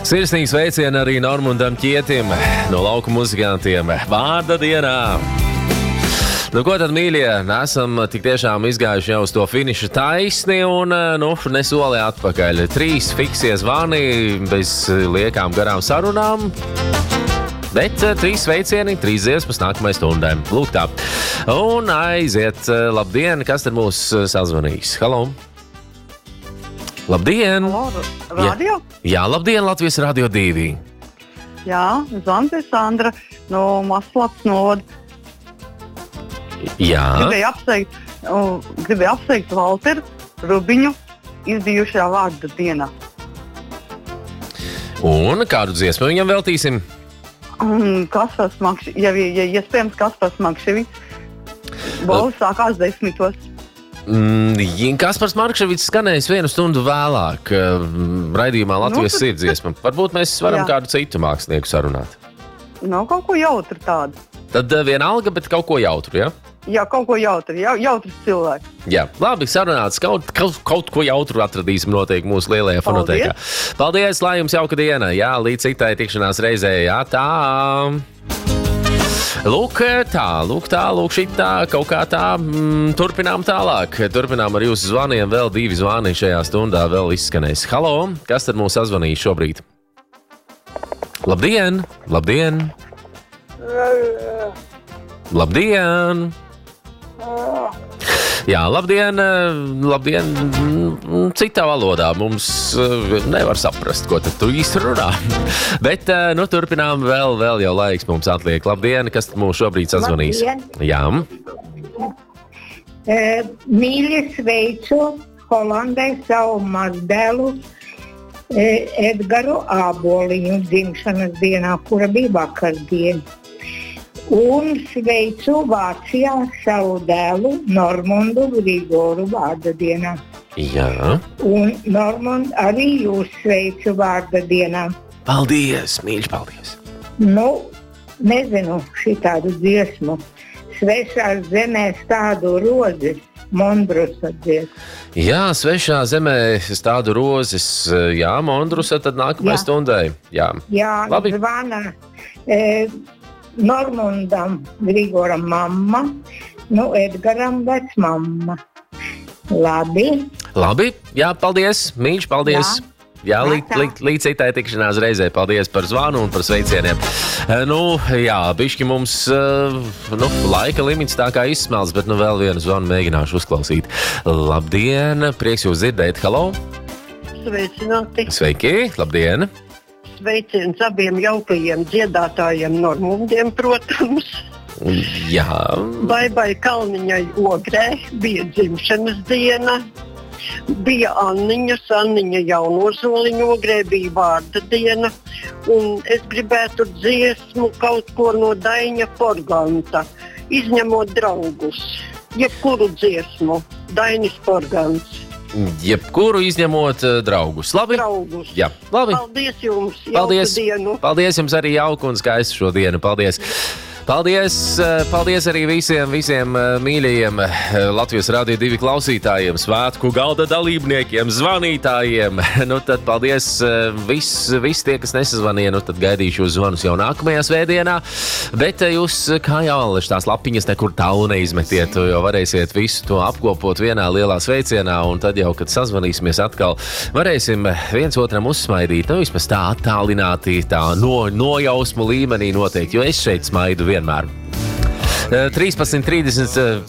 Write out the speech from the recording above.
Sirsnīgi sveicieni arī Normundam Ķietim no lauku muzikantiem vārda dienā. Nu, ko tad, mīļie, esam tik tiešām izgājuši jau uz to finiša taisni un, ne soli atpakaļ. 3 fiksie zvani bez liekām garām sarunām, bet 3 sveicieni, 3 dziesmas nākamajai stundai. Lūk tā. Un aiziet, labdien, kas tad mūs sazvanīs? Halo! Labdien! Halo, radio? Jā, labdien, Latvijas Radio 2. Jā, zvans ir Sandra no Maslats novada. Jā. Gribēju apsveikt Valteru Rubiņu izbijušajā vārda dienā. Un kādu dziesmu viņam veltīsim? Kaspars Makševics, ja iespējams Kaspars Makševics. Balvas sākās 10. Kaspars Markševics skanējis 1 stundu vēlāk raidījumā Latvijas sirdsdziesma. Varbūt mēs varam kādu citu mākslinieku sarunāt. Kaut ko jautru tādu. Tad vienalga, bet kaut ko jautru, ja? Jā, kaut ko jautru. Jautrs cilvēks. Jā, labi, sarunāts. Kaut ko jautru atradīsim noteikti mūsu lielajā fonotekā. Paldies, lai jums jauka diena. Jā, līdz citai tikšanās reizē. Jā, tā. Lūk šitā, kaut kā tā. Turpinām tālāk. Turpinām ar jūsu zvaniem. Vēl 2 zvani šajā stundā vēl izskanēs. Halo, kas tad mūs sazvanīs šobrīd? Labdien! Labdien! Labdien! Jā, labdien! Labdien! Citā valodā mums nevar saprast, ko tad tu īsti runā. Bet, turpinām vēl jau laiks mums atliek. Labdien! Kas tad mūs šobrīd sazvanīs? Labdien. Jā. Mīļi sveicu Holandē savu mazdēlu Edgaru Āboliņu dzimšanas dienā, kura bija vakardien. Un sveicu Vācijā savu dēlu Normundu Grigoru vārda dienā. Jā. Un Normund, arī jūs sveicu vārda dienā. Paldies, mīļš, paldies. Nezinu šitādu dziesmu. Svešās zemē stādu rozes, Mondrusa dziesmu. Jā, svešā zemē stādu rozes, jā, Mondrusa, tad nākamai stundai. Jā, labi. Zvana Normundam Grigoram mamma, Edgaram vecmamma. Labi, jā, paldies, mīļš, paldies. Jā, līdz citai tikšanās reizē. Paldies par zvanu un par sveicieniem. Bišķi mums laika limits tā kā izsmelts, bet vēl vienu zvanu mēģināšu uzklausīt. Labdien, prieks jūs dzirdēt. Halo! Sveicināti! Sveiki, labdien! Sveiciens abiem jaukajiem dziedātājiem Normundiem, protams. Jā. Baibai Kalniņai Ogrē bija dzimšanas diena. Bija Anniņa Jaunozoliņa Ogrē, bija vārda diena. Un es gribētu dziesmu kaut ko no Daņa Porganta, izņemot draugus. Jebkuru dziesmu, Daņas Porgants. Jebkuru izņemot draugus. Labi? Draugus. Jā, labi. Paldies jums. Jauku dienu. Paldies jums arī jauku un skaistu šo dienu. Paldies. Paldies arī visiem mīļajiem Latvijas Radio 2 klausītājiem, svētku galda dalībniekiem, zvanītājiem. Tad paldies visi tie, kas nesazvanīja, tad gaidīšu uz zvanus jau nākamajā svētdienā. Bet jūs, kā jau Aleši, tās lapiņas nekur tālu neizmetiet, jo varēsiet visu to apkopot vienā lielā sveicienā, un tad jau, kad sazvanīsimies atkal, varēsim viens otram uzsmaidīt, vismaz tā attālināti, tā nojausmu līmenī noteikti, jo es šeit smaidu vienmēr. 13.30